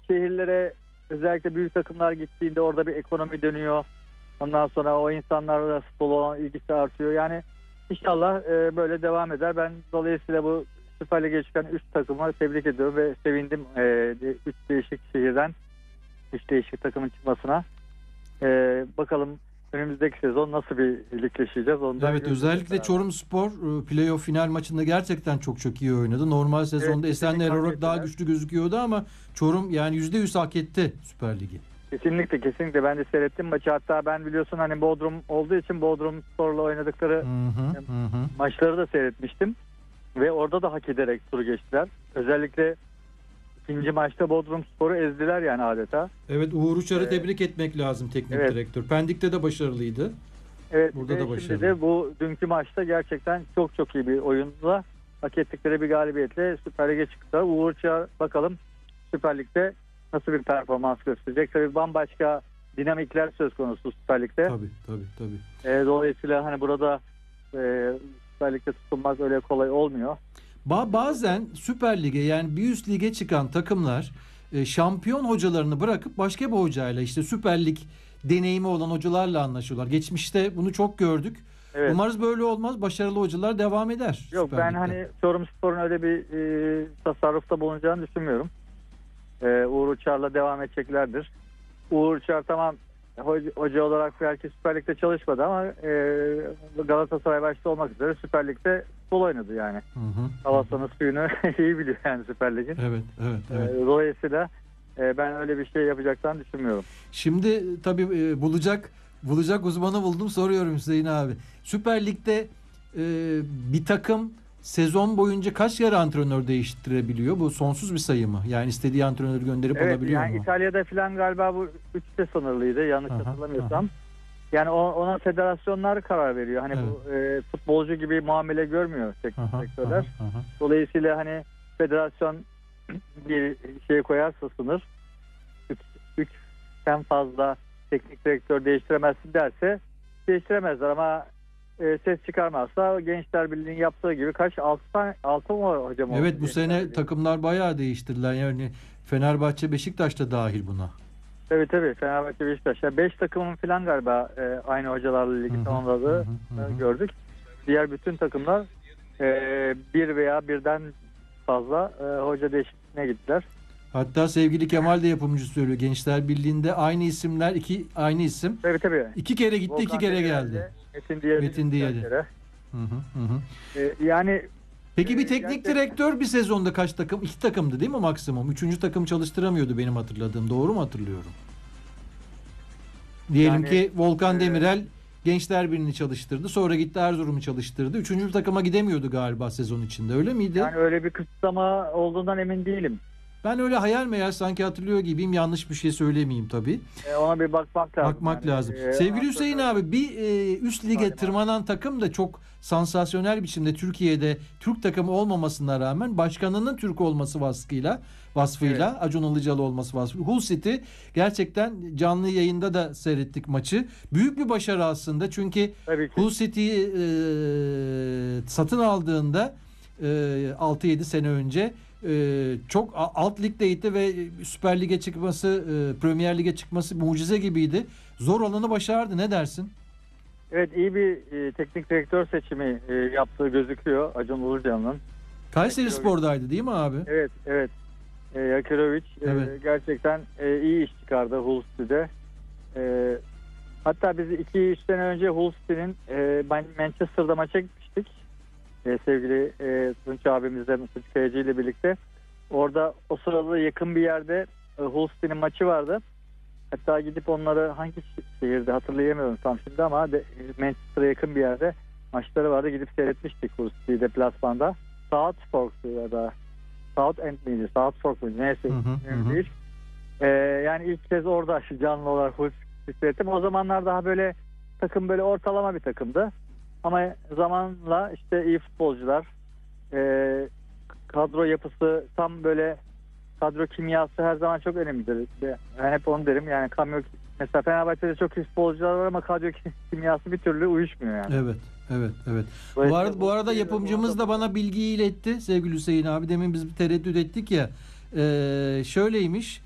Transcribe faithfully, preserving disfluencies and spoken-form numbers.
şehirlere özellikle büyük takımlar gittiğinde orada bir ekonomi dönüyor. Ondan sonra o insanlarla futbola olan ilgisi artıyor. Yani inşallah e, böyle devam eder. Ben dolayısıyla bu Süper Lig'e çıkan üç takımı tebrik ediyorum ve sevindim. üç e, değişik şehirden üç değişik takımın çıkmasına. E, bakalım önümüzdeki sezon nasıl bir ligleşeceğiz? Ondan evet, özellikle Çorumspor playoff final maçında gerçekten çok çok iyi oynadı. Normal sezonda evet, Esenler olarak daha güçlü gözüküyordu ama Çorum yani yüzde yüz hak etti Süper Lig'i. Kesinlikle kesinlikle ben de seyrettim maçı. Hatta ben biliyorsun hani Bodrum olduğu için Bodrumspor'la oynadıkları hı hı, hı. maçları da seyretmiştim. Ve orada da hak ederek turu geçtiler. Özellikle ikinci maçta Bodrumspor'u ezdiler yani adeta. Evet, Uğur Uçar'ı ee, tebrik etmek lazım teknik evet. direktör. Pendik'te de başarılıydı. Evet, burada da başarılı. Şimdi de bu dünkü maçta gerçekten çok çok iyi bir oyunla hak ettikleri bir galibiyetle Süper Lig'e çıktılar. Uğur Uçar bakalım Süper Lig'de nasıl bir performans gösterecek. Tabii bambaşka dinamikler söz konusu Süper Lig'de. Tabii tabii tabii. Ee, dolayısıyla hani burada e, Süper Lig'de tutunmak öyle kolay olmuyor. Ba- bazen Süper Lig'e yani bir üst lige çıkan takımlar e, şampiyon hocalarını bırakıp başka bir hocayla işte Süper Lig deneyimi olan hocalarla anlaşıyorlar. Geçmişte bunu çok gördük. Evet. Umarız böyle olmaz. Başarılı hocalar devam eder. Yok Süper ben Lig'de. Hani Çorumspor'un öyle bir e, tasarrufta bulunacağını düşünmüyorum. E, Uğur Uçar'la devam edeceklerdir. Uğur Uçar tamam hoca, hoca olarak belki Süper Lig'de çalışmadı ama e, Galatasaray başta olmak üzere Süper Lig'de futbol oynadı yani. Hı hı. Havasını suyunu iyi biliyor yani Süper Lig'in. Evet, evet, evet. E, dolayısıyla e, ben öyle bir şey yapacaklarını düşünmüyorum. Şimdi tabii e, bulacak bulacak uzmanı buldum, soruyorum Hüseyin abi. Süper Lig'de e, bir takım sezon boyunca kaç kere antrenör değiştirebiliyor? Bu sonsuz bir sayı mı? Yani istediği antrenörü gönderip evet, alabiliyor yani mu? İtalya'da falan galiba bu üçte sınırlıydı yanlış aha, hatırlamıyorsam. Aha. Yani ona federasyonlar karar veriyor. Hani evet. bu e, futbolcu gibi muamele görmüyor teknik direktörler. Dolayısıyla hani federasyon bir şey koyarsa sınır üçten fazla teknik direktör değiştiremezsin derse değiştiremezler ama e, ses çıkarmazsa Gençler Birliği'nin yaptığı gibi kaç altı tane altı mı hocam? Evet, bu sene Birliği. Takımlar bayağı değiştirdiler. Yani Fenerbahçe, Beşiktaş da dahil buna. Evet tabii Fenerbahçe, Beşiktaş. Yani beş takımın falan galiba e, aynı hocalarla ligi tamamladığı e, gördük. Diğer bütün takımlar e, bir veya birden fazla e, hoca değişikliğine gittiler. Hatta sevgili Kemal de yapımcı söylüyor. Gençler Birliği'nde aynı isimler, iki aynı isim. Tabii tabii. İki kere gitti, Volkan iki kere geldi. Metin Diyeli. Metin Diyeli. Hı hı hı. E, yani peki bir teknik gerçekten... direktör bir sezonda kaç takım? İki takımdı değil mi maksimum? Üçüncü takım çalıştıramıyordu benim hatırladığım. Doğru mu hatırlıyorum? Diyelim yani, ki Volkan e... Demirel Gençler Birliği'ni çalıştırdı. Sonra gitti Erzurum'u çalıştırdı. Üçüncü takıma gidemiyordu galiba sezon içinde. Öyle miydi? Yani öyle bir kısıtlama olduğundan emin değilim. Ben öyle hayal meyal sanki hatırlıyor gibiyim. Yanlış bir şey söylemeyeyim tabii. E ona bir bakmak lazım. Bakmak yani. lazım. Ee, Sevgili Hüseyin abi, bir e, üst lige Aynen. tırmanan takım da çok sansasyonel biçimde Türkiye'de Türk takımı olmamasına rağmen başkanının Türk olması vasfıyla vasfıyla evet. Acun Ilıcalı olması vasfıyla Hull City gerçekten canlı yayında da seyrettik maçı. Büyük bir başarı aslında. Çünkü Hull City'yi e, satın aldığında e, altı yedi sene önce Ee, çok alt ligdeydi ve Süper Lig'e çıkması, e, Premier Lig'e çıkması mucize gibiydi. Zor olanı başardı. Ne dersin? Evet, iyi bir e, teknik direktör seçimi e, yaptığı gözüküyor Acun Ilıcalı'nın. Kayserispor'daydı değil mi abi? Evet, evet. E, Yakirovic evet. e, gerçekten e, iyi iş çıkardı Hull City'de. E, hatta biz iki üç sene önce Hull City'nin e, Manchester'da maça gitmiştik. Ee, sevgili e, Tunç abimizle Tunç Kayacı ile birlikte orada o sırada yakın bir yerde e, Hull City'nin maçı vardı. Hatta gidip onları hangi şehirde hatırlayamıyorum tam şimdi ama de, Manchester'a yakın bir yerde maçları vardı, gidip seyretmiştik Hull City'yi deplasmanda. Southfork'tu ya da Southend miydi? Southfork muydu? Neyse. Hı hı, değil. Ee, yani ilk kez orada canlı olarak Hull City'yi seyrettim. O zamanlar daha böyle takım böyle ortalama bir takımdı. Ama zamanla işte iyi futbolcular, e, kadro yapısı tam böyle kadro kimyası her zaman çok önemlidir. Ben hep onu derim yani kamyon, mesela Fenerbahçe'de çok iyi futbolcular var ama kadro kimyası bir türlü uyuşmuyor yani. Evet, evet, evet. Bu arada, bu arada yapımcımız da bana bilgiyi iletti sevgili Hüseyin abi. Demin biz bir tereddüt ettik ya. E, şöyleymiş.